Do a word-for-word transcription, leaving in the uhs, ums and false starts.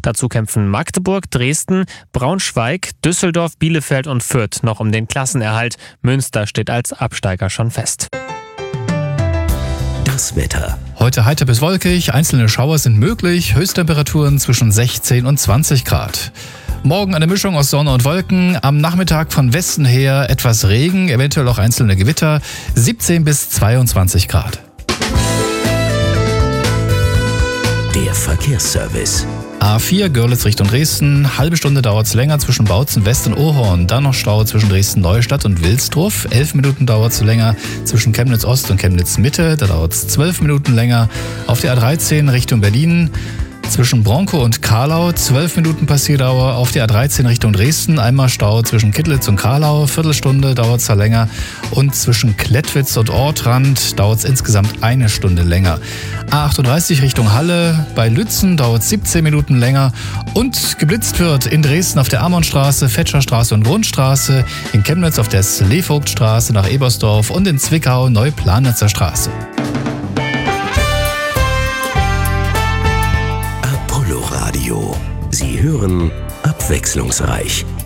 Dazu kämpfen Magdeburg, Dresden, Braunschweig, Düsseldorf, Bielefeld und Fürth noch um den Klassenerhalt. Münster steht als Absteiger schon fest. Das Wetter. Heute heiter bis wolkig, einzelne Schauer sind möglich, Höchsttemperaturen zwischen sechzehn und zwanzig Grad. Morgen eine Mischung aus Sonne und Wolken, am Nachmittag von Westen her etwas Regen, eventuell auch einzelne Gewitter, siebzehn bis zweiundzwanzig Grad. Der Verkehrsservice. A vier Görlitz Richtung Dresden, halbe Stunde dauert es länger zwischen Bautzen West und Ohorn. Dann noch Stau zwischen Dresden-Neustadt und Wilsdruff. Elf Minuten dauert es länger zwischen Chemnitz Ost und Chemnitz Mitte. Da dauert es zwölf Minuten länger. Auf der A dreizehn Richtung Berlin. Zwischen Bronkow und Karlau zwölf Minuten Passierdauer, auf der A dreizehn Richtung Dresden einmal Stau zwischen Kittlitz und Karlau, Viertelstunde dauert es da länger und zwischen Klettwitz und Ortrand dauert es insgesamt eine Stunde länger. A achtunddreißig Richtung Halle, bei Lützen dauert es siebzehn Minuten länger und geblitzt wird in Dresden auf der Amonstraße, Fetscherstraße und Grundstraße, in Chemnitz auf der Sleevogtstraße nach Ebersdorf und in Zwickau Neuplanitzer Straße. Sie hören abwechslungsreich.